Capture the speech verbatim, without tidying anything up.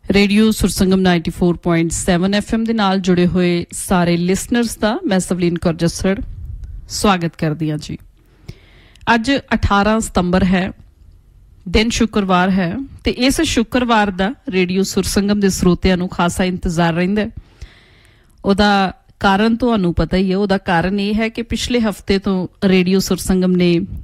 Radio ਸੁਰਸੰਗਮ ninety four point seven F M ਦੇ ਨਾਲ ਜੁੜੇ ਹੋਏ ਸਾਰੇ ਲਿਸਨਰਸ ਦਾ ਮੈਂ ਸਵਲੀਨ ਕੌਰ ਜੱਸੜ ਸਵਾਗਤ ਕਰਦੀ ਹਾਂ ਜੀ। ਅੱਜ ਅਠਾਰਾਂ ਸਤੰਬਰ ਹੈ, ਦਿਨ ਸ਼ੁੱਕਰਵਾਰ ਹੈ ਤੇ ਇਸ ਸ਼ੁੱਕਰਵਾਰ ਦਾ ਰੇਡੀਓ ਸੁਰਸੰਗਮ ਦੇ ਸਰੋਤਿਆਂ ਨੂੰ ਖਾਸਾ ਇੰਤਜ਼ਾਰ ਰਹਿੰਦਾ। ਉਹਦਾ ਕਾਰਨ ਤੁਹਾਨੂੰ ਪਤਾ ਹੀ ਹੈ। ਉਹਦਾ ਕਾਰਨ ਇਹ ਹੈ ਕਿ ਪਿਛਲੇ ਹਫਤੇ ਤੋਂ ਰੇਡੀਓ ਸੁਰਸੰਗਮ ਨੇ